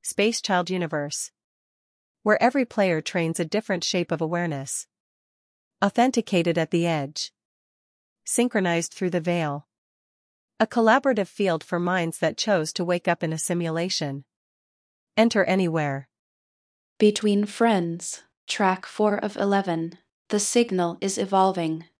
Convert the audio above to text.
Space Child Universe, where every player trains a different shape of awareness. Authenticated at the edge. Synchronized through the veil. A collaborative field for minds that chose to wake up in a simulation. Enter anywhere. Between Friends, Track 4 of 11, the signal is evolving.